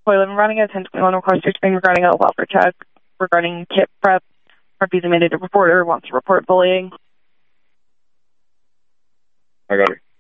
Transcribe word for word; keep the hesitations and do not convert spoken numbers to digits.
Toilet and running a ten twenty-one request to explain regarding a welfare check regarding kit prep. Refusing mandated reporter wants to report bullying. I got her.